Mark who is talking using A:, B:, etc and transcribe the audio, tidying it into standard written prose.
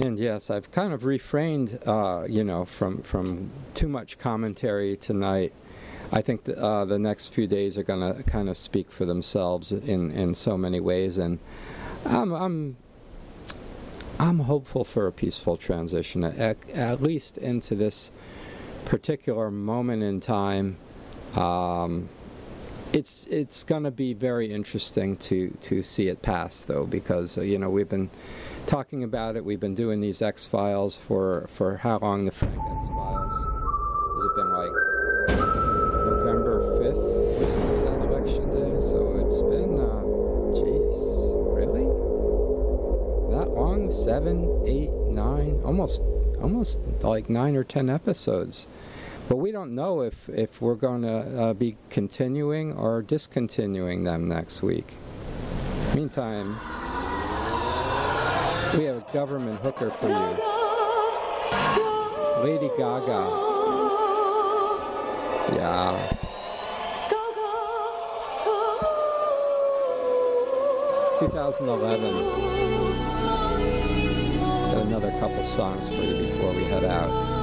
A: And yes, I've kind of refrained, from too much commentary tonight. I think the next few days are going to kind of speak for themselves in so many ways, and I'm hopeful for a peaceful transition, at least into this particular moment in time. It's going to be very interesting to see it pass, though, because we've been talking about it. We've been doing these X-Files for how long? The Frank X-Files? Has it been like November 5th? Was that election day? So it's been, really? That long? 7, 8, 9? Almost like 9 or 10 episodes. But we don't know if we're going to be continuing or discontinuing them next week. Meantime, we have a government hooker for you. Lady Gaga. Yeah. 2011. Got another couple songs for you before we head out.